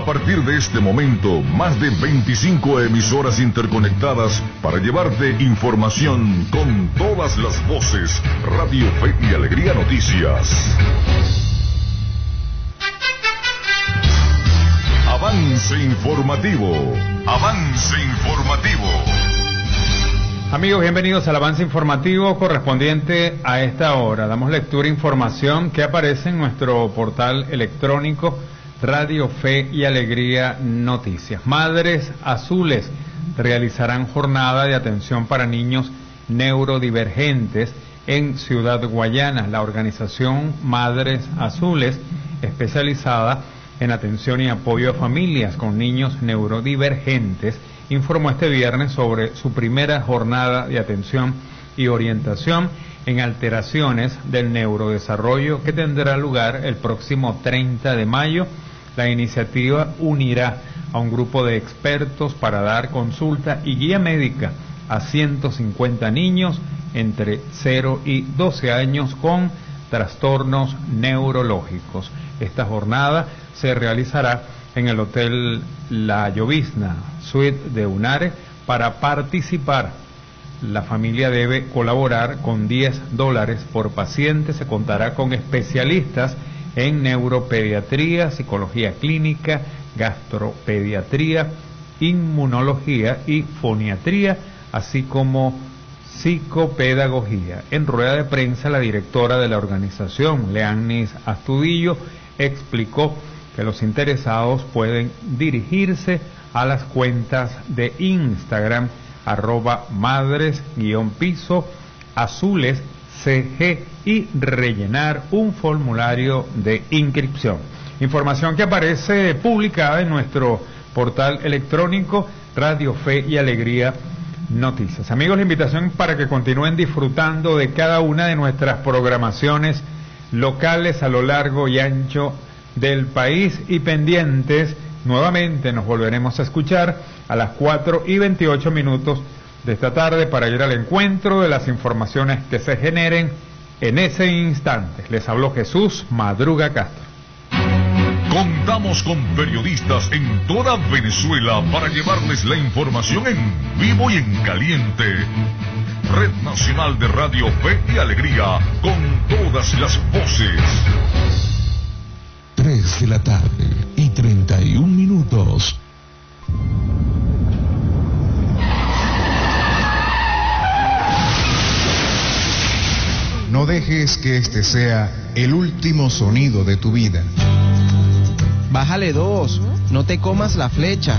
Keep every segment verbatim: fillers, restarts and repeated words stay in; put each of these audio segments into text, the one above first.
A partir de este momento, más de veinticinco emisoras interconectadas para llevarte información con todas las voces. Radio Fe y Alegría Noticias. Avance informativo. Avance informativo. Amigos, bienvenidos al avance informativo correspondiente a esta hora. Damos lectura a información que aparece en nuestro portal electrónico Radio Fe y Alegría Noticias. Madres Azules realizarán jornada de atención para niños neurodivergentes en Ciudad Guayana. La organización Madres Azules, especializada en atención y apoyo a familias con niños neurodivergentes, informó este viernes sobre su primera jornada de atención y orientación en alteraciones del neurodesarrollo que tendrá lugar el próximo treinta de mayo. La iniciativa unirá a un grupo de expertos para dar consulta y guía médica a ciento cincuenta niños entre cero y doce años con trastornos neurológicos. Esta jornada se realizará en el Hotel La Llovizna, Suite de Unare. Para participar, la familia debe colaborar con diez dólares por paciente. Se contará con especialistas en neuropediatría, psicología clínica, gastropediatría, inmunología y foniatría, así como psicopedagogía. En rueda de prensa, la directora de la organización, Leannis Astudillo, explicó que los interesados pueden dirigirse a las cuentas de Instagram arroba madres guión piso azules C G y rellenar un formulario de inscripción. Información que aparece publicada en nuestro portal electrónico Radio Fe y Alegría Noticias. Amigos, la invitación para que continúen disfrutando de cada una de nuestras programaciones locales a lo largo y ancho del país y pendientes. Nuevamente nos volveremos a escuchar a las cuatro y veintiocho minutos de esta tarde para ir al encuentro de las informaciones que se generen en ese instante. Les habló Jesús Madruga Castro. Contamos con periodistas en toda Venezuela para llevarles la información en vivo y en caliente. Red Nacional de Radio Fe y Alegría, con todas las voces. Tres de la tarde y treinta y un minutos. No dejes que este sea el último sonido de tu vida. Bájale dos, no te comas la flecha.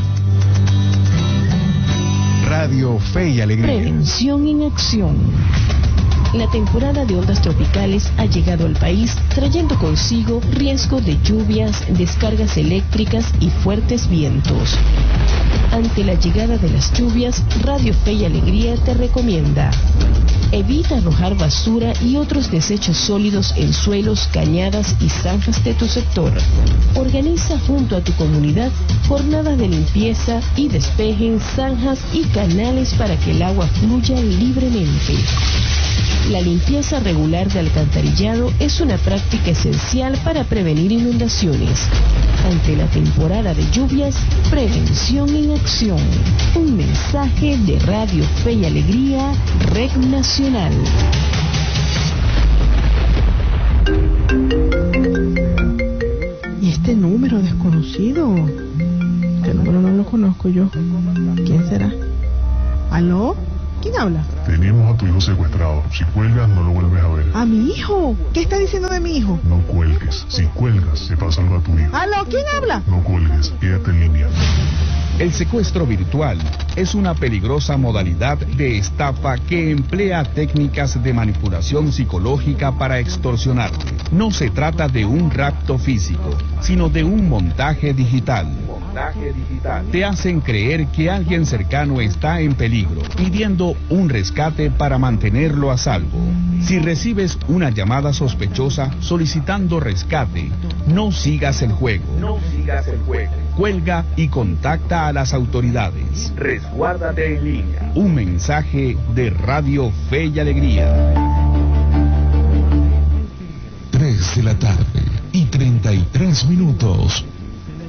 Radio Fe y Alegría. Prevención en acción. La temporada de ondas tropicales ha llegado al país trayendo consigo riesgo de lluvias, descargas eléctricas y fuertes vientos. Ante la llegada de las lluvias, Radio Fe y Alegría te recomienda: evita arrojar basura y otros desechos sólidos en suelos, cañadas y zanjas de tu sector. Organiza junto a tu comunidad jornadas de limpieza y despeje en zanjas y canales para que el agua fluya libremente. La limpieza regular de alcantarillado es una práctica esencial para prevenir inundaciones. Ante la temporada de lluvias, prevención en acción. Un mensaje de Radio Fe y Alegría, Red Nacional. ¿Y este número desconocido? Este número no lo conozco yo. ¿Quién será? ¿Aló? ¿Quién habla? Tenemos a tu hijo secuestrado. Si cuelgas, no lo vuelves a ver. ¿A mi hijo? ¿Qué está diciendo de mi hijo? No cuelgues. Si cuelgas, se pasa algo a tu hijo. ¿Aló? ¿Quién habla? No cuelgues. Quédate en línea. El secuestro virtual es una peligrosa modalidad de estafa que emplea técnicas de manipulación psicológica para extorsionarte. No se trata de un rapto físico, sino de un montaje digital. Montaje digital. Te hacen creer que alguien cercano está en peligro, pidiendo un rescate para mantenerlo a salvo. Si recibes una llamada sospechosa solicitando rescate, no sigas el juego. No sigas el juego. Cuelga y contacta a las autoridades. Resguárdate en línea. Un mensaje de Radio Fe y Alegría. Tres de la tarde y treinta y tres minutos.